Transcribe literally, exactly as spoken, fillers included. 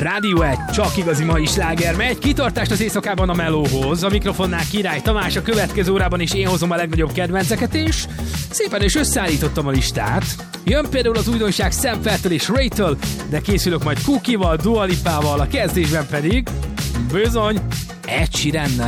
Rádió egy, csak igazi mai sláger megy. Kitartást az éjszakában a melóhoz. A mikrofonnál Király Tamás, a következő órában is én hozom a legnagyobb kedvenceket, és szépen is összeállítottam a listát. Jön például az újdonság Sam Feltől és Ray-től, de készülök majd Cookie-val, Dua Lipával, a kezdésben pedig bizony Ed Sheerannel.